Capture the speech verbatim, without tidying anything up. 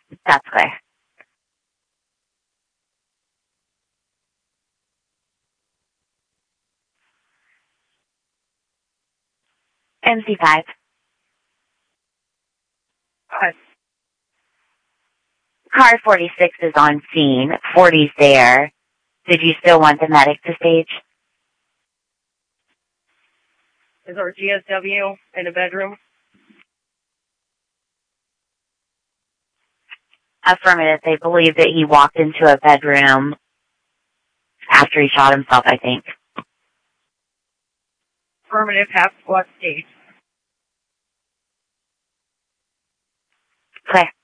That's clear. M C five. Five. Car forty-six is on scene. forty's there. Did you still want the medic to stage? Is our G S W in a bedroom? Affirmative. They believe that he walked into a bedroom after he shot himself, I think. Affirmative. Half squad stage. Clear.